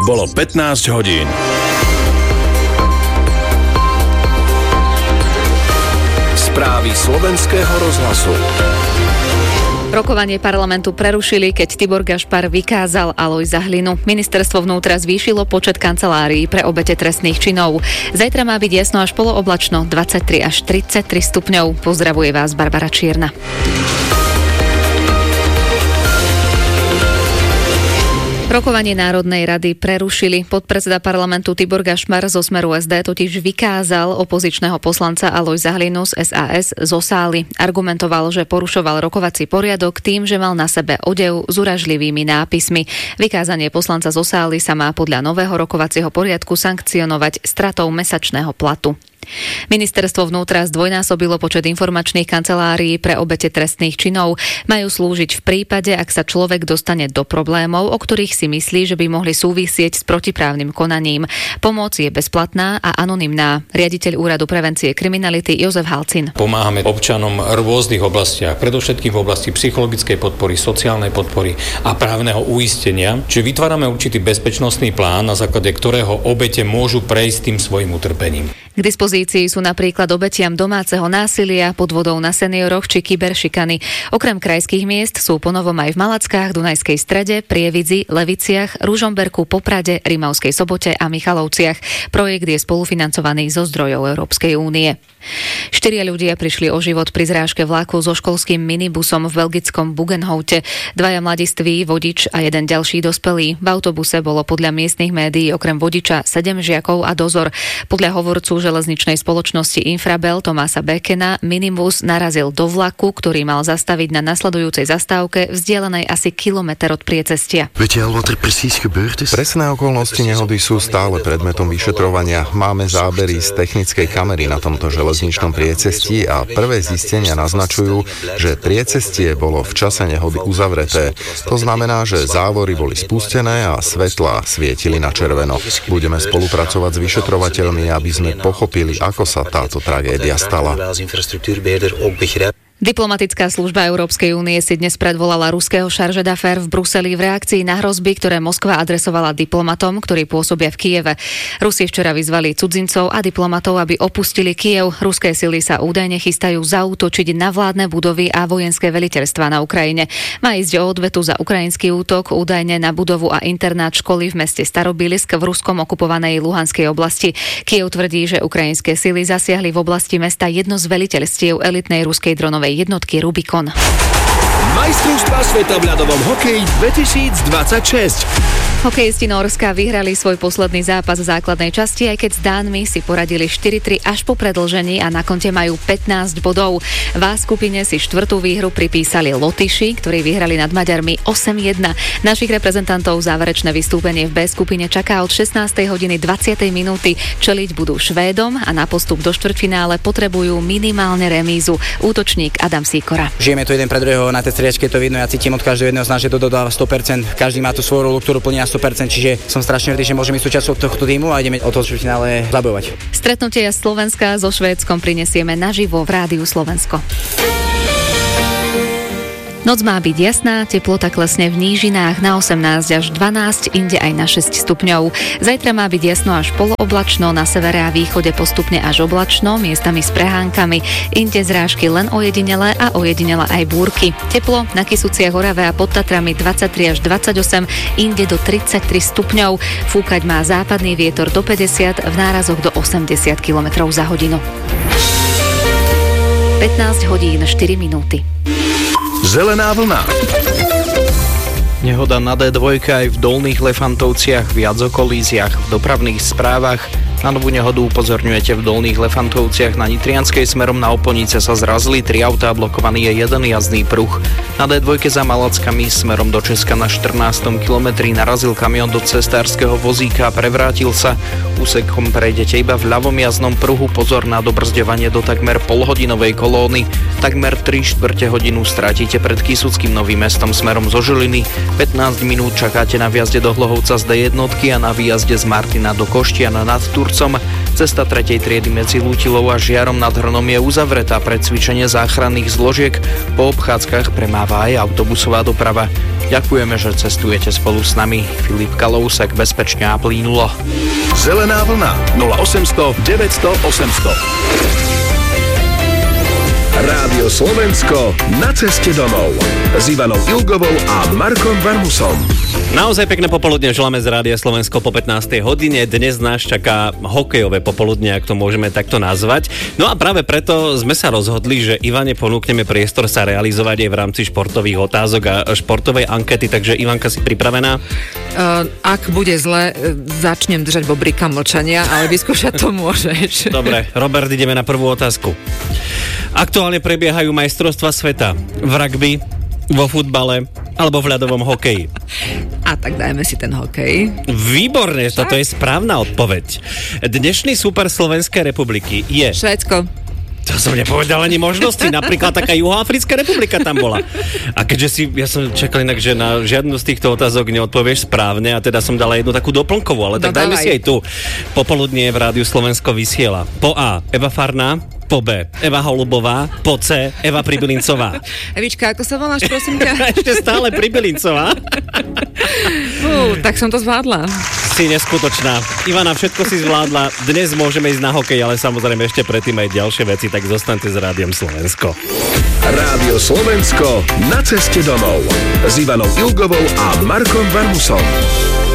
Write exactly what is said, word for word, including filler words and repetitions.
Bolo pätnásť hodín. Správy slovenského rozhlasu. Rokovanie parlamentu prerušili, keď Tibor Gašpar vykázal Alojza Hlinu. Ministerstvo vnútra zvýšilo počet kancelárií pre obete trestných činov. Zajtra má byť jasno až polooblačno, dvadsaťtri až tridsaťtri stupňov. Pozdravuje vás Barbara Čierna. Rokovanie Národnej rady prerušili. Podpredseda parlamentu Tibor Gašpar zo Smeru es dé totiž vykázal opozičného poslanca Alojza Hlinu z es a es zo sály. Argumentoval, že porušoval rokovací poriadok tým, že mal na sebe odev s uražlivými nápismi. Vykázanie poslanca zo sály sa má podľa nového rokovacieho poriadku sankcionovať stratou mesačného platu. Ministerstvo vnútra zdvojnásobilo počet informačných kancelárií pre obete trestných činov. Majú slúžiť v prípade, ak sa človek dostane do problémov, o ktorých si myslí, že by mohli súvisieť s protiprávnym konaním. Pomoc je bezplatná a anonymná. Riaditeľ Úradu prevencie kriminality Jozef Halcin. Pomáhame občanom v rôznych oblastiach, predovšetkým v oblasti psychologickej podpory, sociálnej podpory a právneho uistenia. Čiže vytvárame určitý bezpečnostný plán, na základe ktorého obete môžu prejsť tým svojim utrpením. K dispozícii sú napríklad obetiam domáceho násilia, podvodov na senioroch či kyberšikany. Okrem krajských miest sú ponovom aj v Malackách, Dunajskej Strede, Prievidzi, Leviciach, Ružomberku, Poprade, Rimavskej Sobote a Michalovciach. Projekt je spolufinancovaný zo zdrojov Európskej únie. Štyria ľudia prišli o život pri zrážke vlaku so školským minibusom v belgickom Bugenhoute. Dvaja mladiství, vodič a jeden ďalší dospelý. V autobuse bolo podľa miestnych médií okrem vodiča sedem žiakov a dozor. Podľa hovorcu železničnej spoločnosti Infrabel Tomása Bekena minibus narazil do vlaku, ktorý mal zastaviť na nasledujúcej zastávke vzdialenej asi kilometr od priecestia. Presné okolnosti nehody sú stále predmetom vyšetrovania. Máme zábery z technickej kamery na tomto železničnom priecestí a prvé zistenia naznačujú, že priecestie bolo v čase nehody uzavreté. To znamená, že závory boli spustené a svetlá svietili na červeno. Budeme spolupracovať s vyšetrovateľmi, aby sme pochopili, ako sa táto tragédia stala. Diplomatická služba Európskej únie si dnes predvolala ruského charge d'affaires v Bruseli v reakcii na hrozby, ktoré Moskva adresovala diplomatom, ktorí pôsobia v Kyjeve. Rusi včera vyzvali cudzincov a diplomatov, aby opustili Kyjev. Ruské sily sa údajne chystajú zaútočiť na vládne budovy a vojenské veliteľstvá na Ukrajine. Má ísť o odvetu za ukrajinský útok údajne na budovu a internát školy v meste Starobilisk v ruskom okupovanej Luhanskej oblasti. Kyjev tvrdí, že ukrajinské sily zasiahli v oblasti mesta jedno z veliteľstiev elitnej ruskej dronovej jednotky Rubikon. Majstrovstvá sveta v ľadovom hokeji dvetisícdvadsaťšesť. Hokejisti Nórska vyhrali svoj posledný zápas v základnej časti, aj keď s Dánmi si poradili štyri tri až po predĺžení a na konte majú pätnásť bodov. V A skupine si štvrtú výhru pripísali Lotyši, ktorí vyhrali nad Maďarmi osem jedna. Našich reprezentantov záverečné vystúpenie v B skupine čaká od šestnástej hodiny dvadsiatej minúty. Čeliť budú Švédom a na postup do štvrťfinále potrebujú minimálne remízu. Útočník Adam Sýkora. Žijeme to jeden pre druhého, na tej striačke to vidno, ja cítim od každého jedného z nás, že to dodáva sto percent. Každý má tú svoju rolu, ktorú plní na sto percent, čiže som strašne hrdý, že môžeme byť súčasťou tohto týmu a ideme o to v finále zabojovať. Stretnutie Slovenska so Švédskom prinesieme naživo v Rádiu Slovensko. Noc má byť jasná, teplota klesne v nížinách na osemnásť až dvanásť, inde aj na šesť stupňov. Zajtra má byť jasno až polooblačno, na severe a východe postupne až oblačno, miestami s prehánkami, inde zrážky len ojedinele a ojedinele aj búrky. Teplo na Kysuciach, Orave a pod Tatrami dvadsaťtri až dvadsaťosem, inde do tridsaťtri stupňov. Fúkať má západný vietor do päťdesiat, v nárazoch do osemdesiat kilometrov za hodinu. pätnásť hodín štyri minúty. Zelená vlna. Nehoda na dé dva aj v Dolných Lefantovciach, viac o kolíziách v dopravných správach. Na novú nehodu upozorňujete v Dolných Lefantovciach. Na Nitrianskej smerom na Oponice sa zrazili tri autá, blokovaný je jeden jazdný pruh. Na dé dva za Malackami smerom do Česka na štrnástom kilometri narazil kamión do cestárskeho vozíka a prevrátil sa. Úsekom prejdete iba v ľavom jazdnom pruhu, pozor na dobrzďovanie do takmer polhodinovej kolóny. Takmer tri štvrte hodinu stratíte pred Kysuckým Novým Mestom smerom zo Žiliny. pätnásť minút čakáte na vjazde do Hlohovca z dé jedna a na výjazde z Martina do Koštiana nad Turňom Turcom. Cesta tretej triedy medzi Lútilou a Žiarom nad Hrnom je uzavretá pre cvičenie záchranných zložiek. Po obchádzkach premáva aj autobusová doprava. Ďakujeme, že cestujete spolu s nami. Filip Kalousek, bezpečne a plynulo. Zelená vlna nula osemsto deväťsto osemsto. Rádio Slovensko na ceste domov s Ivanou Ilgovou a Markom Varmusom. Naozaj pekné popoludne želáme z Rádia Slovensko po pätnástej hodine. Dnes nás čaká hokejové popoludne, ak to môžeme takto nazvať. No a práve preto sme sa rozhodli, že Ivane ponúkneme priestor sa realizovať aj v rámci športových otázok a športovej ankety. Takže Ivanka, si pripravená? Uh, ak bude zle, začnem držať bobrika mlčania, ale vyskúšať to môžeš. Dobre, Robert, ideme na prvú otázku. Aktuálne prebiehajú majstrovstvá sveta v rugby, vo futbale alebo v ľadovom hokeji. A tak dajme si ten hokej. Výborne, toto je správna odpoveď. Dnešný super Slovenskej republiky je... Švédsko. To som nepovedal ani možnosti. Napríklad taká Juhoafrická republika tam bola. A keďže si, ja som čakal inak, že na žiadnu z týchto otázok neodpovieš správne a teda som dala jednu takú doplnkovú, ale tak no, dajme si aj tu. Popoludnie v Rádiu Slovensko vysiela. Po A. Eva Farná, po B. Eva Holubová, po C. Eva Pribylincová. Evička, ako sa voláš, prosím ťa? Ešte stále Pribylincová. Fú, tak som to zvládla. Si neskutočná. Ivana, všetko si zvládla. Dnes môžeme ísť na hokej, ale samozrejme ešte predtým aj ďalšie veci, tak zostaňte s Rádiom Slovensko. Rádio Slovensko na ceste domov s Ivanou Ilgovou a Markom Varmusom.